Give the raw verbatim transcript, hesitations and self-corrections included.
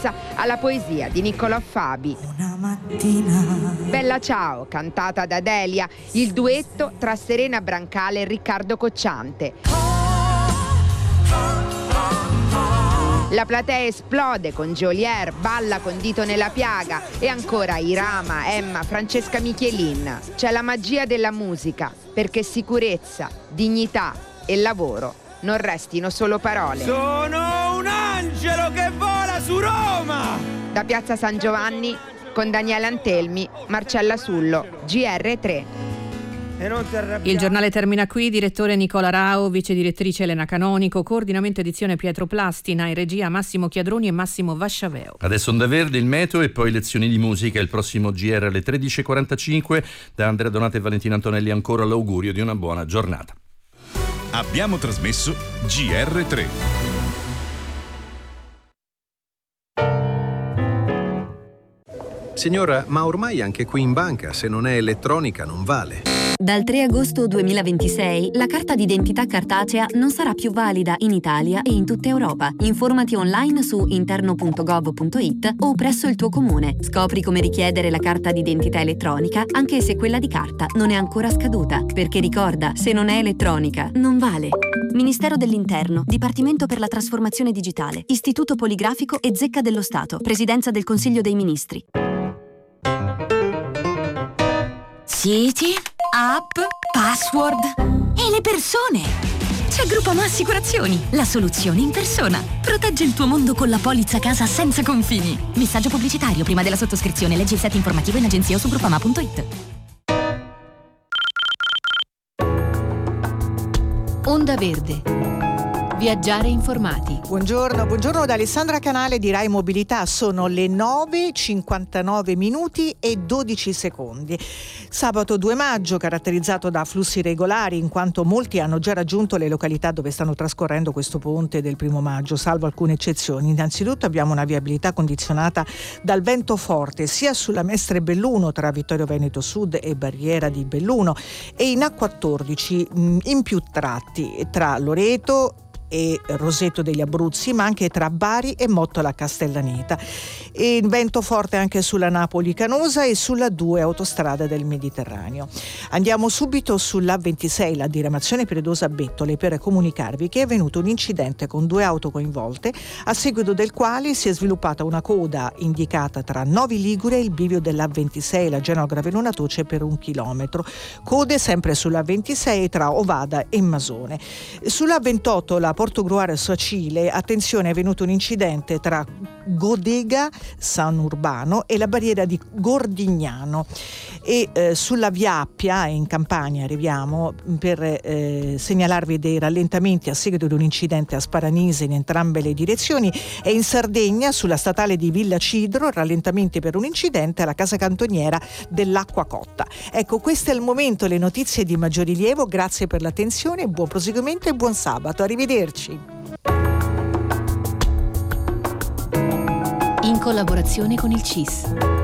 sicurezza alla poesia di Niccolò Fabi. Una mattina. Bella ciao, cantata da Delia, il duetto tra Serena Brancale e Riccardo Cocciante. La platea esplode con Geolier, balla con Dito nella piaga e ancora Irama, Emma, Francesca Michelin. C'è la magia della musica, perché sicurezza, dignità e lavoro non restino solo parole. Sono un angelo che vola su Roma! Da Piazza San Giovanni con Daniele Antelmi, Marcella Sullo, G R tre. Il giornale termina qui. Direttore Nicola Rao, vice direttrice Elena Canonico, coordinamento edizione Pietro Plastina, in regia Massimo Chiadroni e Massimo Vasciaveo. Adesso Onda Verde, il meteo e poi lezioni di musica. Il prossimo G R alle tredici e quarantacinque. Da Andrea Donata e Valentina Antonelli ancora l'augurio di una buona giornata. Abbiamo trasmesso G R tre. Signora, ma ormai anche qui in banca, se non è elettronica, non vale. Dal tre agosto duemilaventisei la carta d'identità cartacea non sarà più valida in Italia e in tutta Europa. Informati online su interno punto gov punto it o presso il tuo comune. Scopri come richiedere la carta d'identità elettronica anche se quella di carta non è ancora scaduta. Perché ricorda, se non è elettronica, non vale. Ministero dell'Interno, Dipartimento per la Trasformazione Digitale, Istituto Poligrafico e Zecca dello Stato, Presidenza del Consiglio dei Ministri. Siti, app, password e le persone. C'è Groupama Assicurazioni, la soluzione in persona. Protegge il tuo mondo con la polizza casa senza confini. Messaggio pubblicitario prima della sottoscrizione. Leggi il set informativo in agenzia o su groupama punto it. Onda Verde. Viaggiare informati. Buongiorno, buongiorno da Alessandra Canale di Rai Mobilità. Sono le nove e cinquantanove minuti e dodici secondi. Sabato due maggio, caratterizzato da flussi regolari, in quanto molti hanno già raggiunto le località dove stanno trascorrendo questo ponte del primo maggio, salvo alcune eccezioni. Innanzitutto abbiamo una viabilità condizionata dal vento forte, sia sulla Mestre Belluno tra Vittorio Veneto Sud e Barriera di Belluno, e in A quattordici in più tratti tra Loreto e Roseto degli Abruzzi, ma anche tra Bari e Mottola Castellaneta, e vento forte anche sulla Napoli Canosa e sulla due autostrada del Mediterraneo. Andiamo subito sull'A ventisei, la diramazione Peredosa Bettole, per comunicarvi che è avvenuto un incidente con due auto coinvolte, a seguito del quale si è sviluppata una coda indicata tra Novi Ligure e il bivio dell'A ventisei, la Genova Gravellona Toce, per un chilometro. Code sempre sull'A ventisei tra Ovada e Masone. Sull'A ventotto, la Portogruaro Soacile, attenzione, è venuto un incidente tra Godega San Urbano e la barriera di Gordignano, e eh, sulla Via Appia in Campania arriviamo per eh, segnalarvi dei rallentamenti a seguito di un incidente a Sparanise in entrambe le direzioni, e in Sardegna sulla statale di Villa Cidro rallentamenti per un incidente alla casa cantoniera dell'Acqua Cotta. Ecco, questo è il momento, le notizie di maggior rilievo. Grazie per l'attenzione, buon proseguimento e buon sabato, arrivederci. In collaborazione con il C I S.